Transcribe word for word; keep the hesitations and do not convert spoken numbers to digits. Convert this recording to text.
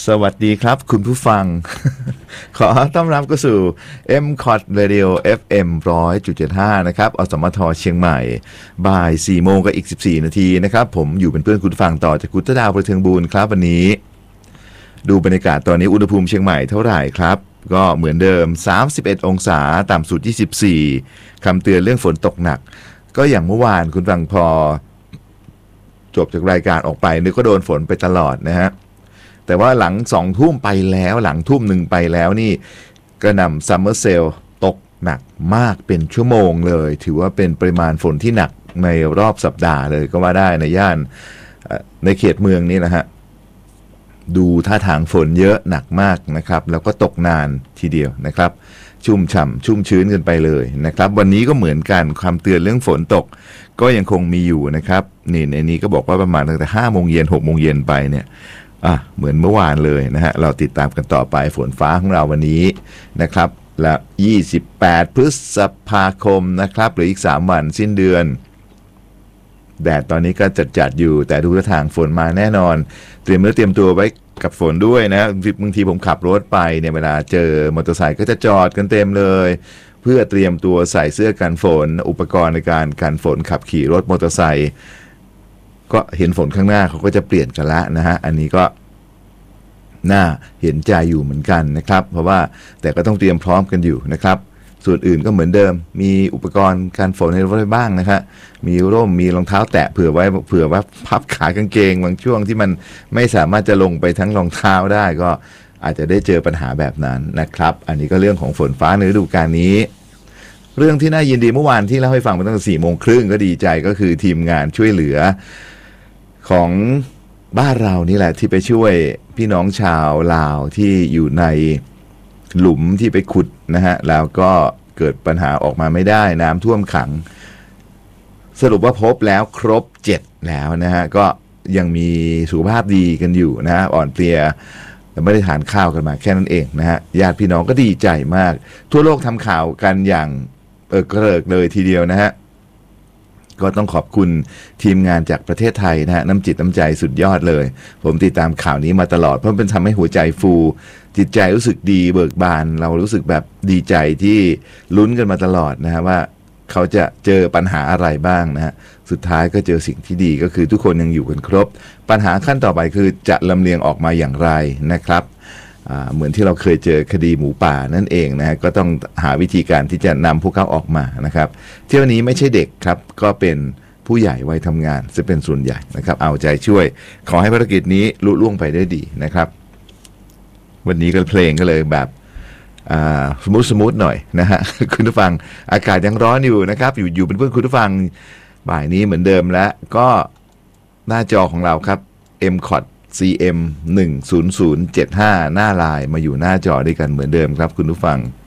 สวัสดีครับคุณผู้ฟัง ขอต้อนรับเข้าสู่ เอ็ม ซี โอ ที Radio เอฟ เอ็ม หนึ่งร้อยจุดเจ็ดห้า นะครับอสมทเชียงใหม่บ่ายสี่โมงกับอีกสิบสี่นาทีนะครับผมอยู่เป็นเพื่อนคุณผู้ฟังต่อจากคุณตดาวประเทืองบูรณ์ครับวันนี้ดูบรรยากาศตอนนี้อุณหภูมิเชียงใหม่เท่าไหร่ครับก็เหมือนเดิมสามสิบเอ็ดองศาต่ำสุดยี่สิบสี่คำเตือนเรื่องฝนตกหนักก็อย่างเมื่อวานคุณฟังพอจบจากรายการออกไปนึกก็โดนฝนไปตลอดนะฮะแต่ว่าหลังสองทุ่มไปแล้วหลังทุ่มหนึ่งไปแล้วนี่กระหน่ำซัมเมอร์เซลตกหนักมากเป็นชั่วโมงเลยถือว่าเป็นปริมาณฝนที่หนักในรอบสัปดาห์เลยก็ว่าได้ในย่านในเขตเมืองนี่นะฮะดูท่าทางฝนเยอะหนักมากนะครับแล้วก็ตกนานทีเดียวนะครับชุ่มฉ่ำชุ่มชื้นกันไปเลยนะครับวันนี้ก็เหมือนกันความเตือนเรื่องฝนตกก็ยังคงมีอยู่นะครับนี่ในนี้ก็บอกว่าประมาณตั้งแต่ห้าโมงเย็นหกโมงเย็นไปเนี่ยอ่ะเหมือนเมื่อวานเลยนะฮะเราติดตามกันต่อไปฝนฟ้าของเราวันนี้นะครับและยี่สิบแปดพฤษภาคมนะครับหรืออีกสามวันสิ้นเดือนแดดตอนนี้ก็จัดๆอยู่แต่ดูท่าทางฝนมาแน่นอนเตรียมเนื้อเตรียมตัวไว้กับฝนด้วยนะบางทีผมขับรถไปเนี่ยเวลาเจอมอเตอร์ไซค์ก็จะจอดกันเต็มเลยเพื่อเตรียมตัวใส่เสื้อกันฝนอุปกรณ์ในการกันฝนขับขี่รถมอเตอร์ไซค์ก็เห็นฝนข้างหน้าเขาก็จะเปลี่ยนกันละนะฮะอันนี้ก็น่าเห็นใจอยู่เหมือนกันนะครับเพราะว่าแต่ก็ต้องเตรียมพร้อมกันอยู่นะครับส่วนอื่นก็เหมือนเดิมมีอุปกรณ์การฝนในรถบ้างนะครับมีร่มมีรองเท้าแตะเผื่อไว้เผื่อว่าพับขากางเกงบางช่วงที่มันไม่สามารถจะลงไปทั้งรองเท้าได้ก็อาจจะได้เจอปัญหาแบบนั้นนะครับอันนี้ก็เรื่องของฝนฟ้าในฤดูกาลนี้เรื่องที่น่ายินดีเมื่อวานที่เล่าให้ฟังไปตั้งแต่สี่โมงครึ่งก็ดีใจก็คือทีมงานช่วยเหลือของบ้านเรานี่แหละที่ไปช่วยพี่น้องชาวลาวที่อยู่ในหลุมที่ไปขุดนะฮะแล้วก็เกิดปัญหาออกมาไม่ได้น้ำท่วมขังสรุปว่าพบแล้วครบเจ็ดแล้วนะฮะก็ยังมีสุขภาพดีกันอยู่นะฮะอ่อนเพลียแต่ไม่ได้ทานข้าวกันมาแค่นั้นเองนะฮะญาติพี่น้องก็ดีใจมากทั่วโลกทำข่าวกันอย่างเออเกริกเลยทีเดียวนะฮะก็ต้องขอบคุณทีมงานจากประเทศไทยนะฮะน้ำจิตน้ำใจสุดยอดเลยผมติดตามข่าวนี้มาตลอดเพราะเป็นทำให้หัวใจฟูจิตใจรู้สึกดีเบิกบานเรารู้สึกแบบดีใจที่ลุ้นกันมาตลอดนะฮะว่าเขาจะเจอปัญหาอะไรบ้างนะฮะสุดท้ายก็เจอสิ่งที่ดีก็คือทุกคนยังอยู่กันครบปัญหาขั้นต่อไปคือจะลำเลียงออกมาอย่างไรนะครับเหมือนที่เราเคยเจอคดีหมูป่านั่นเองนะฮะก็ต้องหาวิธีการที่จะนำพวกเขาออกมานะครับเที่ยวนี้ไม่ใช่เด็กครับก็เป็นผู้ใหญ่วัยทำงานจะเป็นส่วนใหญ่นะครับเอาใจช่วยขอให้ภารกิจนี้ลุล่วงไปได้ดีนะครับวันนี้ก็เพลงก็เลยแบบสมูทสมูทหน่อยนะฮะคุณผู้ฟังอากาศยังร้อนอยู่นะครับอยู่อยู่เป็นเพื่อนคุณผู้ฟังบ่ายนี้เหมือนเดิมและก็หน้าจอของเราครับ เอ็ม ซี โอ ที ซี เอ็ม หนึ่ง ศูนย์ ศูนย์ เจ็ด ห้า หน้าไลน์มาอยู่หน้าจอด้วยกันเหมือนเดิมครับคุณผู้ฟัง